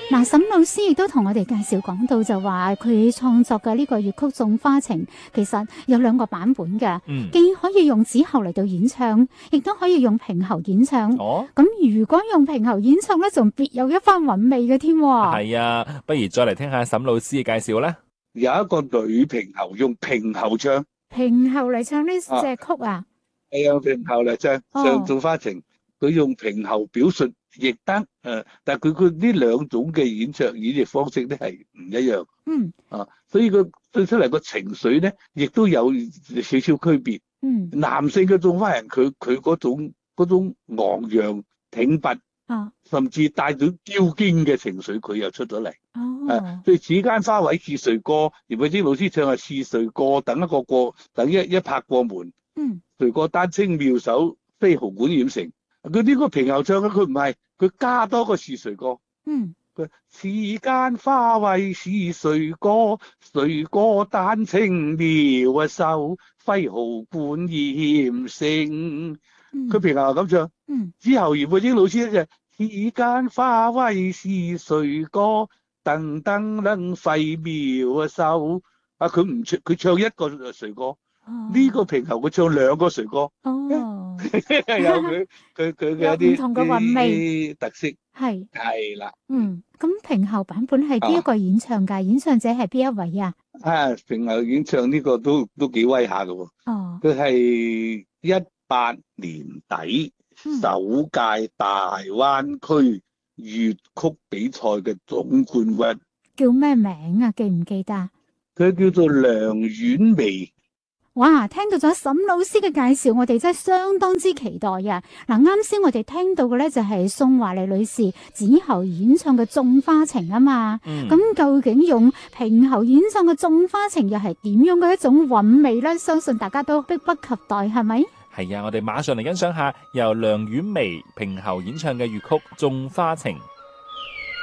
嗱，沈老師亦都同我哋介紹講到就話佢創作嘅呢個粵曲《種花情》，其實有兩個版本嘅，既可以用子喉嚟到演唱，亦都可以用平喉演唱。咁如果用平喉演唱咧，仲別有一番韻味嘅添。 係啊，不如再嚟聽下沈老師嘅介紹啦。 有一個女平喉用平喉唱， 平喉嚟唱呢隻曲啊？ 係啊，平喉嚟唱《種花情》，佢用平喉表述亦得，但係佢呢兩種嘅演繹方式咧係唔一樣。所以佢對出嚟個情緒咧，亦都有少少區別。男性嘅種花人，佢嗰種昂揚挺拔，甚至帶咗驕矜嘅情緒，佢又出咗嚟。對此間花卉似誰過，葉偉晶老師唱係似誰過，等一拍過門。誰過丹青妙手，非豪館掩城。佢呢個平喉唱嘅，佢唔係，佢加多個是誰過。佢此間花卉是誰過，誰過丹青妙手，揮毫冠掩城。佢平喉咁唱。之後葉偉晶老師咧就此間花卉是誰過，噔噔噔揮妙手。佢唱一個誰過。呢個平喉佢唱兩個誰歌，有佢嘅一啲唔同嘅韻味特色，係啦。 咁平喉版本係邊一個演唱㗎？演唱者係邊一位啊？ 平喉演唱呢個都幾威下㗎喎。佢係18年底首屆大灣區粵曲比賽嘅總冠軍。 叫咩名啊？記唔記得？ 佢叫做梁婉薇。 哇！聽到咗沈老師嘅介紹，我哋真係相當之期待啊！嗱，啱先我哋聽到嘅咧就係宋華麗女士子喉演唱嘅《種花情》啊嘛。咁究竟用平喉演唱嘅《種花情》又係點樣嘅一種韻味咧？相信大家都迫不及待，係咪？ 係啊，我哋馬上嚟欣賞下由梁婉薇平喉演唱嘅粵曲《種花情》。